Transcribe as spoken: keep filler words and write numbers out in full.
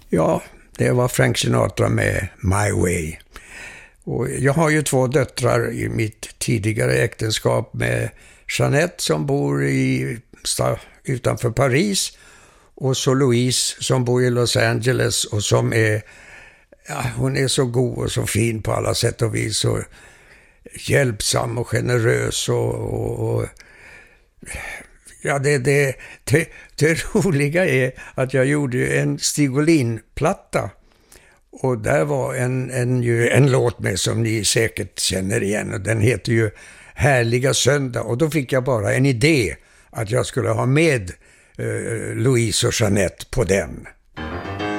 Ja, det var Frank Sinatra med My Way. Och jag har ju två döttrar i mitt tidigare äktenskap med Jeanette som bor i, utanför Paris och så Louise som bor i Los Angeles och som är, ja, hon är så god och så fin på alla sätt och vis och hjälpsam och generös och, och, och ja, det, det, det, det roliga är att jag gjorde en Stigolin-platta och där var en, en, ju, en låt med som ni säkert känner igen och den heter ju Härliga söndag och då fick jag bara en idé att jag skulle ha med eh, Louise och Jeanette på den.